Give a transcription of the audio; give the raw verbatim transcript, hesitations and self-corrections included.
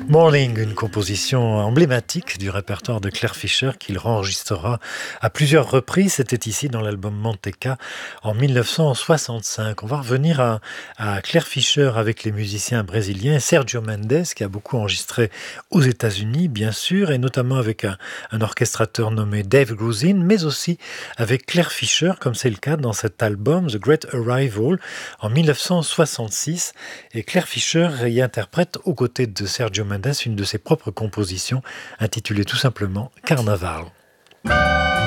Morning, une composition emblématique du répertoire de Claire Fischer qu'il enregistrera à plusieurs reprises. C'était ici dans l'album Manteca en mille neuf cent soixante-cinq. On va revenir à, à Claire Fischer avec les musiciens brésiliens. Sergio Mendes, qui a beaucoup enregistré aux États-Unis, bien sûr, et notamment avec un, un orchestrateur nommé Dave Grusin, mais aussi avec Claire Fischer, comme c'est le cas dans cet album The Great Arrival en mille neuf cent soixante-six. Et Claire Fischer y interprète aux côtés de Sergio Mendes une de ses propres compositions intitulée tout simplement Carnaval.